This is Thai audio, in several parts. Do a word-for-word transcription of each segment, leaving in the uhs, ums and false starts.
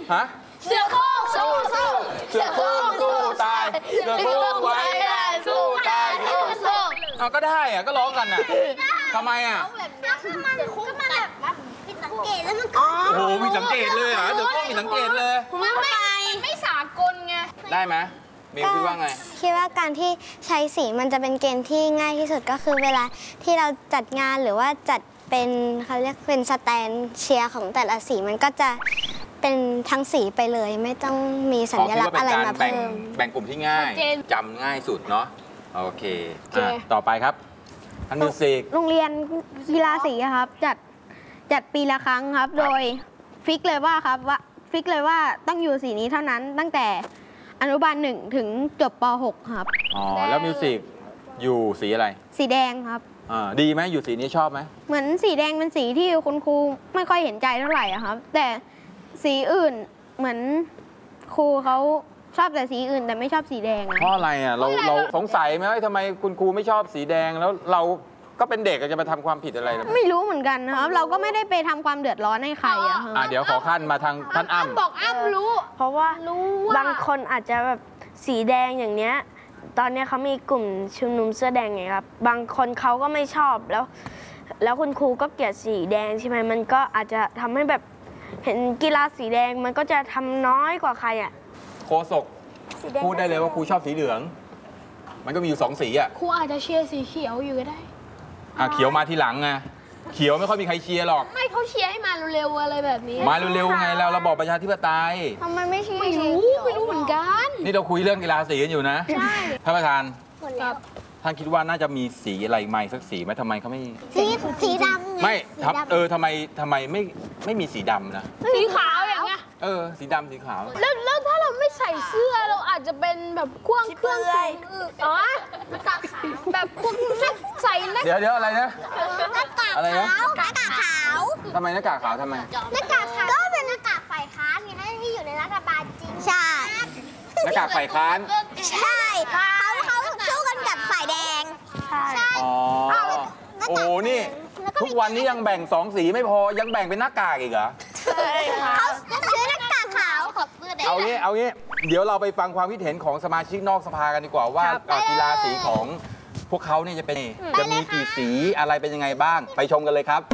ฮะเสือโคร่งสู้สู้เสือโคร่งสู้ตายเสือโคร่งไว้สู้ตายสู้สู้เอาก็ได้อะก็ร้องกันอะทำไมอะก็มันก็มันแบบผิดสังเกตแล้วมันโอ้โหมีสังเกตเลยเหรอเสือโคร่งมีสังเกตเลยมันไม่ไม่สากลไงได้ไหมมิวคิดว่าไงคิดว่าการที่ใช้สีมันจะเป็นเกณฑ์ที่ง่ายที่สุดก็คือเวลาที่เราจัดงานหรือว่าจัดเป็นเขาเรียกเป็นสแตนเชียร์ของแต่ละสีมันก็จะเป็นทั้งสีไปเลยไม่ต้องมีสัญลักษณ์อะไรมาเพิ่มแบ่งกลุ่มที่ง่ายจำง่ายสุดเนาะโอเคต่อไปครับอันมิวสิกโรงเรียนกีฬาสีครับจัดจัดปีละครั้งครับโดยฟิกเลยว่าครับว่าฟิกเลยว่าต้องอยู่สีนี้เท่านั้นตั้งแต่อนุบาลหนึ่งถึงจบป .หก ครับอ๋อแล้วมิวสิกอยู่สีอะไรสีแดงครับอ่าดีไหมอยู่สีนี้ชอบไหมเหมือนสีแดงเป็นสีที่คุณครูไม่ค่อยเห็นใจเท่าไหร่ครับแต่สีอื่นเหมือนครูเขาชอบแต่สีอื่นแต่ไม่ชอบสีแดงเพราะอะไรอ่ะเราเราสงสัยไหมว่าทำไมคุณครูไม่ชอบสีแดงแล้วเราก็เป็นเด็กจะมาทำความผิดอะไรไม่รู้เหมือนกันนะครับเราก็ไม่ได้ไปทำความเดือดร้อนให้ใครอะอ่ะเดี๋ยวขอขั้นมาทางท่านอ้ำบอกอ้ำรู้เพราะว่าบางคนอาจจะแบบสีแดงอย่างเนี้ยตอนนี้เขามีกลุ่มชุมนุมเสื้อแดงไงครับบางคนเขาก็ไม่ชอบแล้วแล้วคุณครูก็เกลียดสีแดงใช่ไหมมันก็อาจจะทำให้แบบเห็นกีฬาสีแดงมันก็จะทำน้อยกว่าใครอ่ะโฆษกพูดได้เลยว่าครูชอบสีเหลืองมันก็มีอยู่สองสีอ่ะครูอาจจะเชียร์สีเขียวอยู่ก็ได้อ่ะเขียวมาทีหลังไงเขียวไม่ค่อยมีใครเชียร์หรอกไม่เขาเชียร์ให้มาเร็วๆอะไรแบบนี้มาเร็วๆไงเราระบอบประชาธิปไตยทำไมไม่เชียร์ไม่รู้ไม่รู้เหมือนกันนี่เราคุยเรื่องกีฬาสีกันอยู่นะใช่ท่านประธานท่านคิดว่าน่าจะมีสีอะไรใหม่สักสีไหมทำไมเขาไม่สีสีดำไม่ทับเออทำไมทำไมไม่ไม่มีสีดำนะสีขาวอย่างเงี้ยเออสีดำสีขาวแล้วแล้วถ้าเราไม่ใส่เสื้อเราอาจจะเป็นแบบควงเครื่องใส่อ๋อแบบควงใส่เดี๋ยวเดี๋ยวอะไรนะหน้ากากอะไรนะหน้ากากขาวทำไมหน้ากากขาวทำไมหน้ากากขาวก็เป็นหน้ากากฝ่ายค้านไงที่อยู่ในรัฐบาลจริงใช่หน้ากากฝ่ายค้านใช่เขาเขาสู้กันกับฝ่ายแดงใช่อ๋อโอ้นี่ทุกวันนี้ยังแบ่งสองสีไม่พอยังแบ่งเป็นหน้ากากอีกเหรอใช่เขาซื้อหน้ากากขาวเอางี้เอางี้เดี๋ยวเราไปฟังความคิดเห็นของสมาชิกนอกสภากันดีกว่าว่ากีฬาสีของพวกเขาเนี่ยจะเป็นจะมีกี่สีอะไรเป็นยังไงบ้างไปชมกันเลยครับ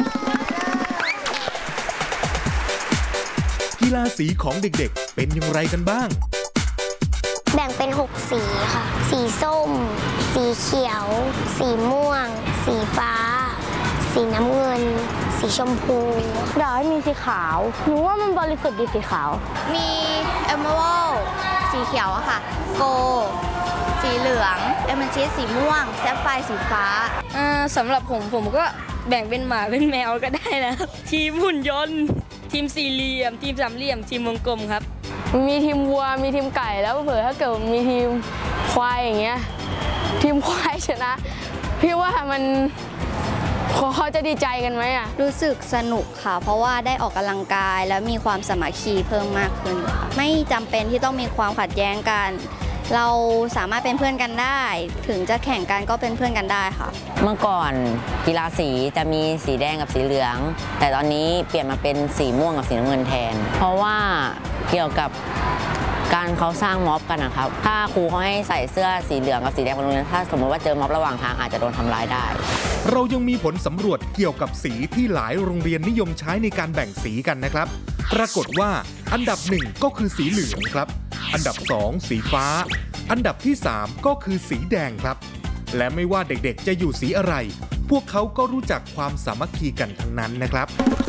กีฬาสีของเด็กๆเป็นอย่างไรกันบ้างแบ่งเป็นหกสีค่ะสีส้มสีเขียวสีม่วงสีฟ้าสีน้ำเงินสีชมพูอยากให้มีสีขาวหนูว่ามันบริสุทธิ์ดีสีขาวมีเอเมอรัลด์สีเขียวอะค่ะโกสีเหลืองเอเมอรัลด์สีม่วงแซฟไฟร์สีฟ้าสำหรับผมผมก็แบ่งเป็นหมาเป็นแมวก็ได้นะทีมหุ่นยนต์ทีมสี่เหลี่ยมทีมสามเหลี่ยมทีมวงกลมครับมีทีมวัวมีทีมไก่แล้วเผื่อถ้าเกิดมีทีมควายอย่างเงี้ยทีมควายชนะพี่ว่ามันเขาจะดีใจกันไหมอ่ะรู้สึกสนุกค่ะเพราะว่าได้ออกกำลังกายแล้วมีความสามัคคีเพิ่มมากขึ้นค่ะไม่จำเป็นที่ต้องมีความขัดแย้งกันเราสามารถเป็นเพื่อนกันได้ถึงจะแข่งกันก็เป็นเพื่อนกันได้ค่ะเมื่อก่อนกีฬาสีจะมีสีแดงกับสีเหลืองแต่ตอนนี้เปลี่ยนมาเป็นสีม่วงกับสีน้ำเงินแทนเพราะว่าเกี่ยวกับการเขาสร้างม็อบกันนะครับถ้าครูเขาให้ใส่เสื้อสีเหลืองกับสีแดงบนโรงเรียนถ้าสมมติว่าเจอม็อบระหว่างทางอาจจะโดนทำร้ายได้เรายังมีผลสำรวจเกี่ยวกับสีที่หลายโรงเรียนนิยมใช้ในการแบ่งสีกันนะครับปรากฏว่าอันดับหนึ่งก็คือสีเหลืองครับอันดับสองสีฟ้าอันดับที่สามก็คือสีแดงครับและไม่ว่าเด็กๆจะอยู่สีอะไรพวกเขาก็รู้จักความสามัคคีกันทั้งนั้นนะครับ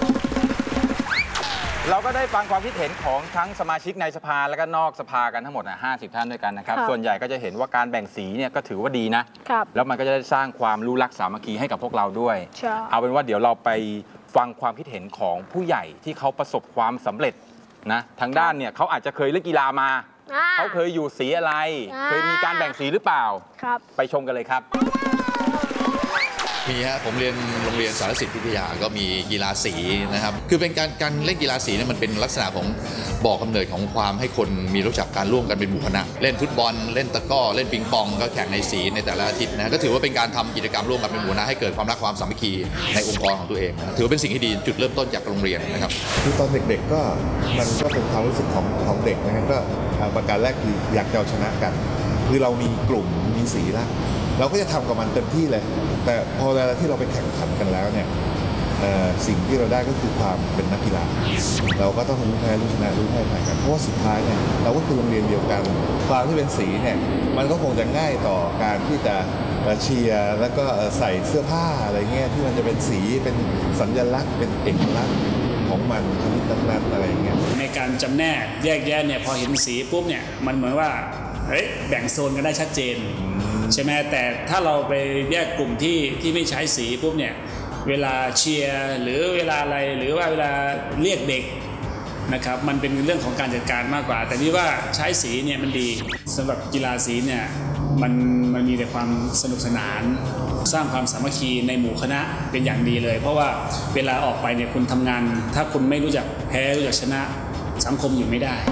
เราก็ได้ฟังความคิดเห็นของทั้งสมาชิกในสภาและก็นอกสภากันทั้งหมดห้าสิบท่านด้วยกันนะครับส่วนใหญ่ก็จะเห็นว่าการแบ่งสีเนี่ยก็ถือว่าดีนะแล้วมันก็จะได้สร้างความรู้รักสามัคคีให้กับพวกเราด้วยเอาเป็นว่าเดี๋ยวเราไปฟังความคิดเห็นของผู้ใหญ่ที่เขาประสบความสำเร็จนะทางด้านเนี่ยเขาอาจจะเคยเล่นกีฬามาเขาเคยอยู่สีอะไรเคยมีการแบ่งสีหรือเปล่าไปชมกันเลยครับมีฮะผมเรียนโรงเรียนสารสิทธิวิทยาก็มีกีฬาสีนะครับคือเป็นการการเล่นกีฬาสีเนี่ยมันเป็นลักษณะของบ่อกำเนิดของความให้คนมีรู้จักการร่วมกันเป็นหมู่คณะเล่นฟุตบอลเล่นตะกร้อเล่นปิงปองก็แข่งในสีในแต่ละอาทิตย์นะก็ถือว่าเป็นการทำกิจกรรมร่วมกันเป็นหมู่คณะให้เกิดความรักความสามัคคีในองค์กรของตัวเองนะถือว่าเป็นสิ่งที่ดีจุดเริ่มต้นจากโรงเรียนนะครับคือตอนเด็กๆก็มันก็เป็นความรู้สึกของของเด็กนะครับก็ประการแรกคืออยากจะเอาชนะกันคือเรามีกลุ่มมีสีแล้วเราก็จะทำกับมันเต็มที่เลยแต่พอเวลาที่เราไปแข่งขันกันแล้วเนี่ยสิ่งที่เราได้ก็คือความเป็นนักกีฬาเราก็ต้องรู้แพ้รู้ชนะรู้ให้แพ้กันเพราะว่าสุดท้ายเนี่ยเราก็คือโรงเรียนเดียวกันความที่เป็นสีเนี่ยมันก็คงจะง่ายต่อการที่จะเชียร์แล้วก็ใส่เสื้อผ้าอะไรเงี้ยที่มันจะเป็นสีเป็นสัญลักษณ์เป็นเอกลักษณ์ของมันชนิดนั้นๆอะไรเงี้ยในการจำแนกแยกแยะเนี่ยพอเห็นสีปุ๊บเนี่ยมันเหมือนว่าเฮ้ยแบ่งโซนกันได้ชัดเจนใช่ไหมแต่ถ้าเราไปแยกกลุ่มที่ที่ไม่ใช้สีปุ๊บเนี่ยเวลาเชียร์หรือเวลาอะไรหรือว่าเวลาเรียกเด็กนะครับมันเป็นเรื่องของการจัดการมากกว่าแต่นี่ว่าใช้สีเนี่ยมันดีสำหรับกีฬาสีเนี่ยมันมันมีแต่ความสนุกสนานสร้างความสามัคคีในหมู่คณะเป็นอย่างดีเลยเพราะว่าเวลาออกไปเนี่ยคุณทำงานถ้าคุณไม่รู้จักแพ้รู้จักชนะสังคมอยู่ไม่ได้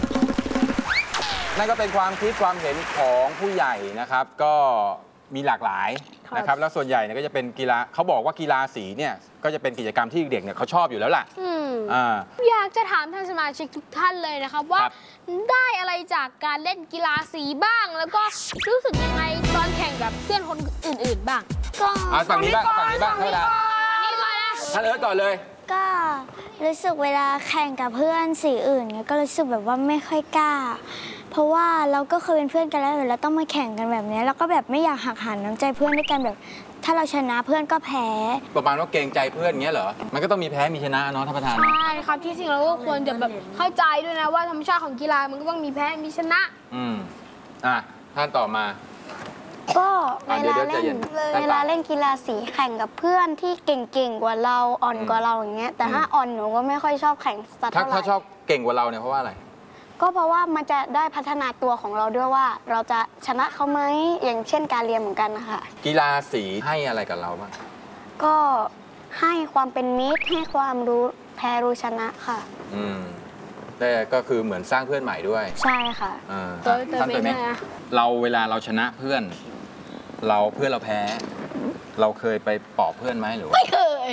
นั่นก็เป็นความคิดความเห็นของผู้ใหญ่นะครับก็มีหลากหลายนะครับแล้วส่วนใหญ่เนี่ยก็จะเป็นกีฬาเขาบอกว่ากีฬาสีเนี่ยก็จะเป็นกิจกรรมที่เด็กเนี่ยเขาชอบอยู่แล้วล่ะอ่าอยากจะถามท่านสมาชิกทุกท่านเลยนะครับว่าได้อะไรจากการเล่นกีฬาสีบ้างแล้วก็รู้สึกยังไงตอนแข่งกับเพื่อนคนอื่นๆบ้างก็ฝั่งนี้บ้างฝั่งนี้บ้างเท่านั้นท่านเอิร์ธก่อนเลยก็รู้สึกเวลาแข่งกับเพื่อนสีอื่นเนี่ยก็รู้สึกแบบว่าไม่ค่อยกล้าเพราะว่าเราก็เคยเป็นเพื่อนกันแล้วแล้วต้องมาแข่งกันแบบนี้แล้วก็แบบไม่อยากหักหานน้ำใจเพื่อนด้วยกันแบบถ้าเราชนะเพื่อนก็แพ้ประมาณว่าเกรงใจเพื่อนเงี้ยเหรอมันก็ต้องมีแพ้มีชนะเนาะท่านประธานใช่ครับที่จริงเราก็ควรจะแบบเข้าใจด้วยนะว่าธรรมชาติของกีฬามันก็ต้องมีแพ้มีชนะอืมอ่ะท่านต่อมาก็เวลาเล่นเวลาเล่นกีฬาสีแข่งกับเพื่อนที่เก่งๆกว่าเราอ่อนกว่าเราอย่างเงี้ยแต่ถ้าอ่อนหนูก็ไม่ค่อยชอบแข่งสักเท่าไหร่ถ้าชอบเก่งกว่าเราเนี่ยเพราะว่าอะไรก็เพราะว่ามันจะได้พัฒนาตัวของเราด้วยว่าเราจะชนะเขาไหมอย่างเช่นการเรียนเหมือนกันนะคะกีฬาสีให้อะไรกับเราบ้างก็ให้ความเป็นมิตรให้ความรู้แพ้รู้ชนะค่ะอืมแต่ก็คือเหมือนสร้างเพื่อนใหม่ด้วยใช่ค่ะท่านตัวเมฆเราเวลาเราชนะเพื่อนเราเพื่อนเราแพ้เราเคยไปปลอบเพื่อนไหมหรือว่าไม่เคย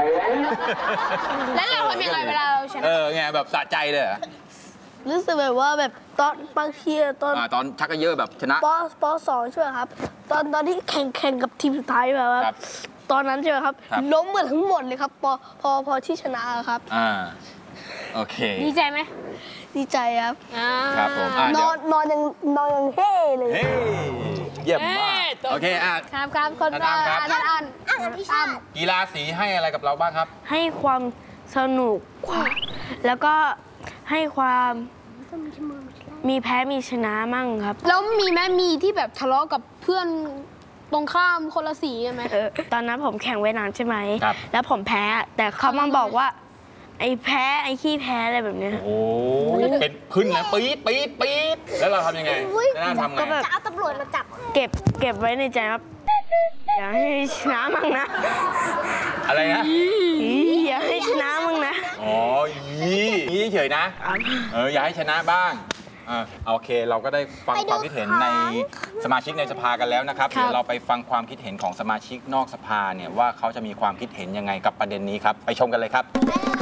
แล้วเราทำยังไงเวลาเราชนะเออไงแบบสะใจเลยรู้สึกแบบว่าแบบตอนบางทีตอนตอนชักกระเยอะแบบชนะปปสองใช่ไหมครับตอนตอนที่แข่งแข่งกับทีมสุดท้ายแบบว่าตอนนั้นใช่ไหมครับล้มเหมือนทั้งหมดเลยครับพอพอพอที่ชนะครับอ่าโอเคดีใจไหมดีใจครับครับผมนอนนอนยังนอนยังเฮ่เลยเฮ้เยี่ยมมากโอเคอ่ะครับครับคนอ่านอ่านอ่านอ่านกีฬาสีให้อะไรกับเราบ้างครับให้ความสนุกแล้วก็ให้ความมีแพ้มีชนะมั่งครับแล้วมีแม่มีที่แบบทะเลาะกับเพื่อนตรงข้ามคนละสีไหมเออตอนนั้นผมแข่งว่ายน้ำใช่ไหมแล้วผมแพ้แต่เขามาบอกว่าไอ้แพ้ไอ้ขี้แพ้อะไรแบบนี้โอ้เป็นขึ้นแล้วปี๊ดปี๊ดปี๊ดแล้วเราทำยังไงน่าทำไงจะเอาตำรวจมาจับเก็บเก็บไว้ในใจครับอย่าให้ชนะมั่งนะอะไรนะอย่าให้ชนะมั่งนะอ๋อยี่ยี่เฉยนะเอออย่าให้ชนะบ้างอ่าโอเคเราก็ได้ฟังความคิดเห็นในสมาชิกในสภากันแล้วนะครับเดี๋ยวเราไปฟังความคิดเห็นของสมาชิกนอกสภาเนี่ยว่าเขาจะมีความคิดเห็นยังไงกับประเด็นนี้ครับไปชมกันเลยครับ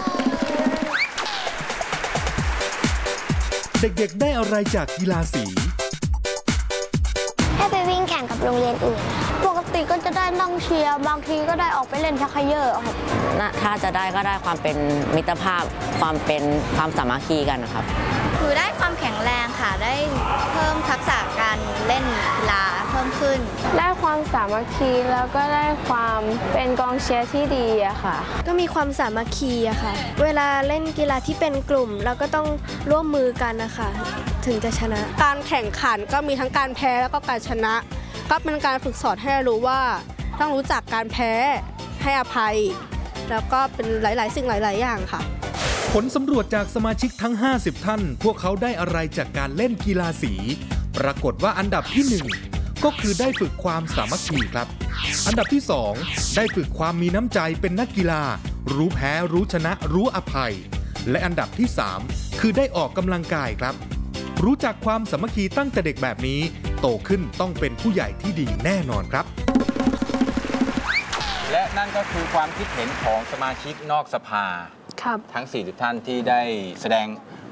เด็กๆได้อะไรจากกีฬาสีให้ไปวิ่งแข่งกับโรงเรียนอื่นปกติก็จะได้นั่งเชียร์บางทีก็ได้ออกไปเล่นชักเขย่อครับถ้าจะได้ก็ได้ความเป็นมิตรภาพความเป็นความสามัคคีกันนะครับคือได้ความแข็งแรงค่ะได้เพิ่มทักษะการเล่นกีฬาเพิ่มขึ้นได้ความสามัคคีแล้วก็ได้ความเป็นกองเชียร์ที่ดีอะค่ะก็มีความสามัคคีอะค่ะเวลาเล่นกีฬาที่เป็นกลุ่มเราก็ต้องร่วมมือกันนะคะถึงจะชนะการแข่งขันก็มีทั้งการแพ้แล้วก็การชนะก็เป็นการฝึกสอนให้รู้ว่าต้องรู้จักการแพ้ให้อภัยแล้วก็เป็นหลายๆสิ่งหลายๆอย่างค่ะผลสำรวจจากสมาชิกทั้งห้าสิบท่านพวกเขาได้อะไรจากการเล่นกีฬาสีปรากฏว่าอันดับที่หนึ่งก็คือได้ฝึกความสามัคคีครับอันดับที่สองได้ฝึกความมีน้ำใจเป็นนักกีฬารู้แพ้รู้ชนะรู้อภัยและอันดับที่สามคือได้ออกกำลังกายครับรู้จักความสามัคคีตั้งแต่เด็กแบบนี้โตขึ้นต้องเป็นผู้ใหญ่ที่ดีแน่นอนครับและนั่นก็คือความคิดเห็นของสมาชิกนอกสภาทั้งสี่สิบท่านที่ได้แสดง